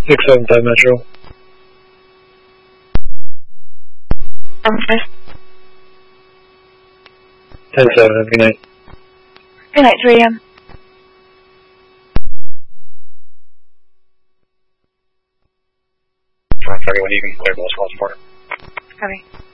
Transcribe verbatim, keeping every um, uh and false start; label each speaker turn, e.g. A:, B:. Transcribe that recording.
A: six seven five Metro.
B: Affirmative.
A: ten seven, have a good night.
B: Good night, three A M
C: For everyone, you can clear both calls for it.
B: Copy.